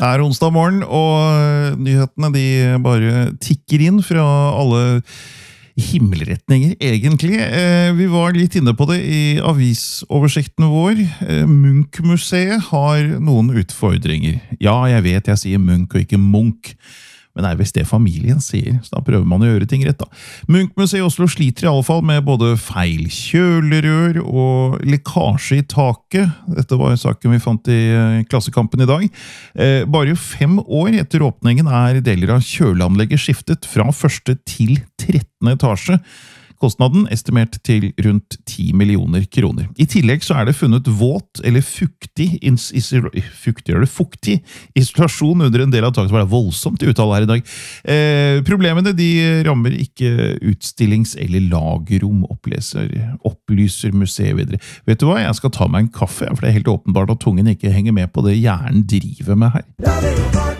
Det er onsdag morgen, og nyhetene de bare tikker inn fra alle himmelretninger, egentlig. Vi var litt inne på det i avisoversikten vår. Munch-museet har noen utfordringer. Ja, jeg vet jeg sier Munch og ikke Munch, men det er visst det familien sier, så da prøver man å gjøre ting rett da. Munch-museet i Oslo sliter i alle fall med både feil kjølerør og lekkasje i taket. Dette var saken vi fant i Klassekampen i dag. Bare 5 år etter åpningen er deler av kjøleanlegget skiftet fra 1. til 13. etasje. Kostnaden estimert til rundt 10 millioner kroner. I tillegg så er det funnet våt eller fuktig isolasjon under en del av taket. Det er voldsomt uttale her i dag. Problemene de rammer ikke utstillings- eller lagerrom, opplyser museet videre. Vet du hva, jeg skal ta meg en kaffe, for det er helt åpenbart at tungen ikke henger med på det hjernen driver med her.